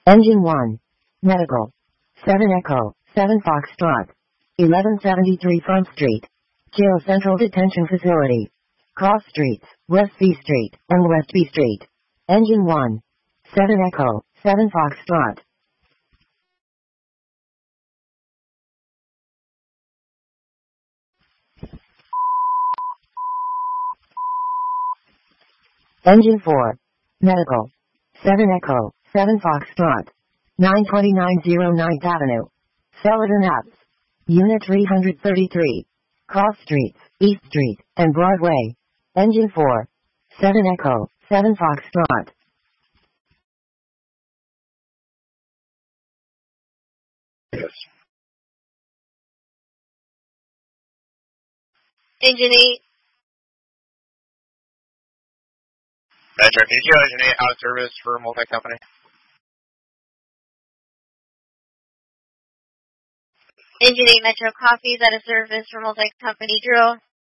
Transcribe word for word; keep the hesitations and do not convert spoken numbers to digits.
Engine one. Medical. seven Echo, seven Foxtrot. eleven seventy-three Front Street. Jail Central Detention Facility. Cross Streets, West C Street, and West B Street. Engine one. seven Echo, seven Foxtrot. Engine four. Medical. seven Echo, seven Foxtrot. nine twenty-nine oh ninth Avenue. Celadon Ave. Unit three thirty-three. Cross Streets, East Street, and Broadway. Engine four. seven Echo, seven Foxtrot. Engine eight. Metro P T O, Engine eight, out of service for multi-company. Engine eight Metro copies out of service for multi-company drill.